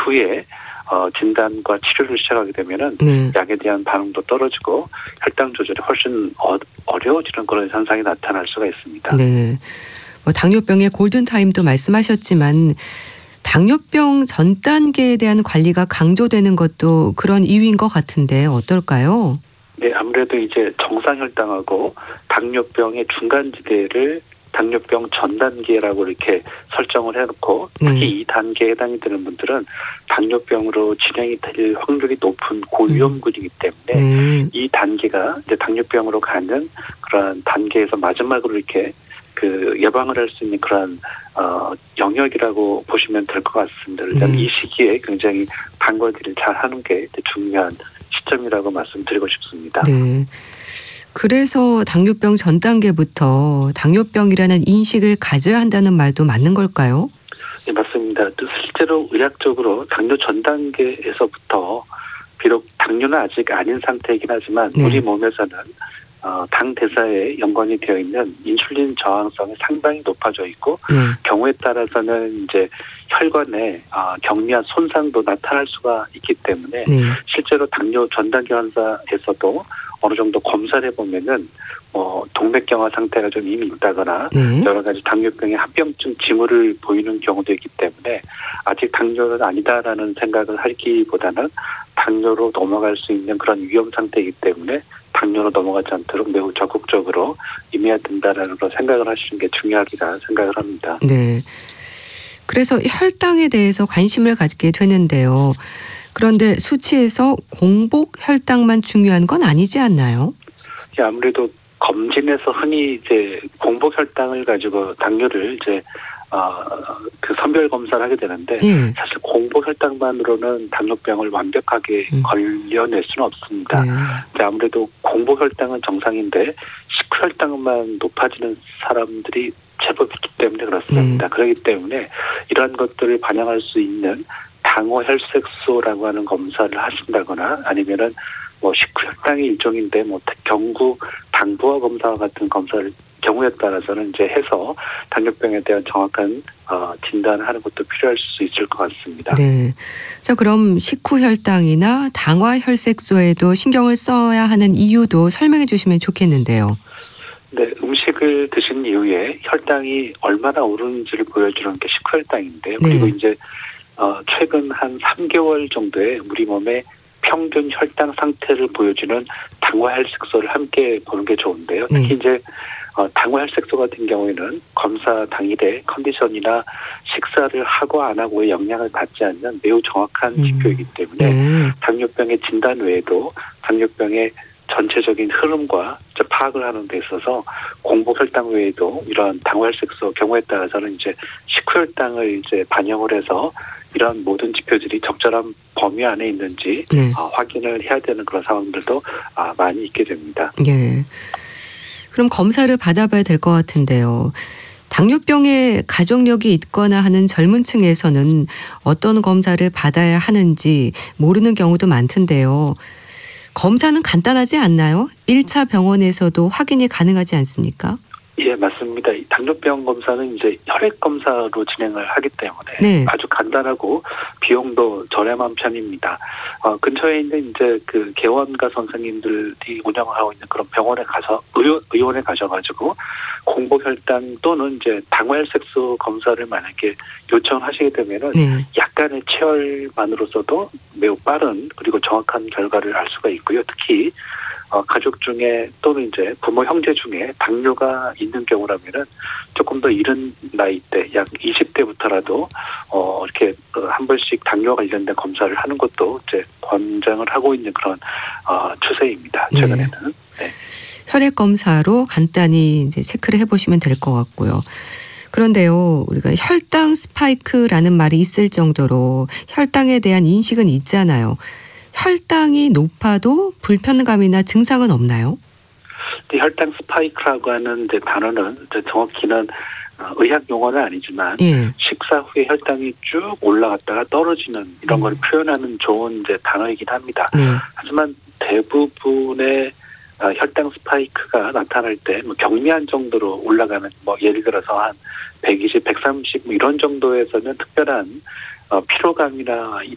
이후에 진단과 치료를 시작하게 되면은 약에 대한 반응도 떨어지고 혈당 조절이 훨씬 어려워지는 그런 현상이 나타날 수가 있습니다. 네. 당뇨병의 골든타임도 말씀하셨지만 당뇨병 전 단계에 대한 관리가 강조되는 것도 그런 이유인 것 같은데 어떨까요? 네, 아무래도 이제 정상 혈당하고 당뇨병의 중간지대를 당뇨병 전 단계라고 이렇게 설정을 해놓고 특히 이 단계에 해당이 되는 분들은 당뇨병으로 진행이 될 확률이 높은 고위험군이기 때문에 이 단계가 이제 당뇨병으로 가는 그런 단계에서 마지막으로 이렇게 그 예방을 할 수 있는 그런 영역이라고 보시면 될 것 같습니다. 일단 이 시기에 굉장히 방관리를 잘 하는 게 중요한 시점이라고 말씀드리고 싶습니다. 네. 그래서 당뇨병 전 단계부터 당뇨병이라는 인식을 가져야 한다는 말도 맞는 걸까요? 네, 맞습니다. 또 실제로 의학적으로 당뇨 전 단계에서부터 비록 당뇨는 아직 아닌 상태이긴 하지만 우리 몸에서는 당 대사에 연관이 되어 있는 인슐린 저항성이 상당히 높아져 있고 경우에 따라서는 이제 혈관에 경미한 손상도 나타날 수가 있기 때문에 실제로 당뇨 전 단계 환자에서도 어느 정도 검사를 해보면은 동맥경화 상태가 좀 이미 있다거나 여러 가지 당뇨병의 합병증 징후를 보이는 경우도 있기 때문에 아직 당뇨는 아니다라는 생각을 하기보다는 당뇨로 넘어갈 수 있는 그런 위험 상태이기 때문에 당뇨로 넘어가지 않도록 매우 적극적으로 임해야 된다라는 그런 생각을 하시는 게 중요하리라 생각을 합니다. 네. 그래서 혈당에 대해서 관심을 갖게 되는데요. 그런데 수치에서 공복 혈당만 중요한 건 아니지 않나요? 아무래도 검진에서 흔히 이제 공복 혈당을 가지고 당뇨를 이제 그 선별 검사를 하게 되는데 사실 공복 혈당만으로는 당뇨병을 완벽하게 걸려낼 수는 없습니다. 아무래도 공복 혈당은 정상인데 식후 혈당만 높아지는 사람들이 제법 있기 때문에 그렇습니다. 그렇기 때문에 이러한 것들을 반영할 수 있는 당호 혈색소라고 하는 검사를 하신다거나 아니면은 식후 혈당의 일종인데 경구 당부화 검사와 같은 검사를 경우에 따라서는 이제 해서 당뇨병에 대한 정확한 진단을 하는 것도 필요할 수 있을 것 같습니다. 네. 자, 그럼 식후 혈당이나 당화 혈색소에도 신경을 써야 하는 이유도 설명해 주시면 좋겠는데요. 네, 음식을 드신 이후에 혈당이 얼마나 오르는지를 보여주는 게 식후 혈당인데요. 그리고 이제 최근 한 3개월 정도에 우리 몸의 평균 혈당 상태를 보여주는 당화 혈색소를 함께 보는 게 좋은데요. 특히 이제 당화 혈색소 같은 경우에는 검사 당일에 컨디션이나 식사를 하고 안 하고의 영향을 받지 않는 매우 정확한 지표이기 때문에 당뇨병의 진단 외에도 당뇨병의 전체적인 흐름과 파악을 하는 데 있어서 공복 혈당 외에도 이런 당화 혈색소 경우에 따라서는 이제 식후 혈당을 이제 반영을 해서 이런 모든 지표들이 적절한 범위 안에 있는지 확인을 해야 되는 그런 상황들도 많이 있게 됩니다. 네. 그럼 검사를 받아봐야 될 것 같은데요. 당뇨병에 가족력이 있거나 하는 젊은 층에서는 어떤 검사를 받아야 하는지 모르는 경우도 많던데요. 검사는 간단하지 않나요? 1차 병원에서도 확인이 가능하지 않습니까? 예, 맞습니다. 당뇨병 검사는 이제 혈액 검사로 진행을 하기 때문에 아주 간단하고 비용도 저렴한 편입니다. 근처에 있는 이제 그 개원가 선생님들이 운영하고 있는 그런 병원에 가서 의원에 가셔가지고 공복 혈당 또는 이제 당화 혈색소 검사를 만약에 요청하시게 되면은 약간의 체열만으로서도 매우 빠른 그리고 정확한 결과를 알 수가 있고요. 특히 가족 중에 또는 이제 부모 형제 중에 당뇨가 있는 경우라면은 조금 더 이른 나이 때 약 20대부터라도 이렇게 한 번씩 당뇨 관련된 검사를 하는 것도 이제 권장을 하고 있는 그런 추세입니다. 최근에는. 네. 혈액 검사로 간단히 이제 체크를 해보시면 될 것 같고요. 그런데요, 우리가 혈당 스파이크라는 말이 있을 정도로 혈당에 대한 인식은 있잖아요. 혈당이 높아도 불편감이나 증상은 없나요? 혈당 스파이크라고 하는 이제 단어는 이제 정확히는 의학 용어는 아니지만 식사 후에 혈당이 쭉 올라갔다가 떨어지는 이런 걸 표현하는 좋은 이제 단어이긴 합니다. 하지만 대부분의 혈당 스파이크가 나타날 때 경미한 정도로 올라가는 예를 들어서 한 120, 130 이런 정도에서는 특별한 피로감이나